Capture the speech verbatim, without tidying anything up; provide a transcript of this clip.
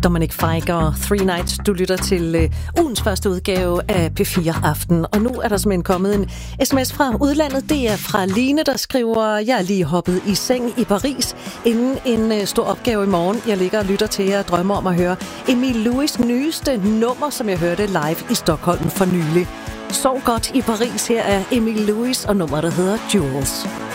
Dominic Fike og Three Nights. Du lytter til øh, ugens første udgave af P fire Aften. Og nu er der simpelthen kommet en sms fra udlandet. Det er fra Line, der skriver: Jeg er lige hoppet i seng i Paris inden en øh, stor opgave i morgen. Jeg ligger og lytter til jer og drømmer om at høre Emil Lewis' nyeste nummer, som jeg hørte live i Stockholm for nylig. Sov godt i Paris. Her er Emil Lewis og nummeret, der hedder Jewels.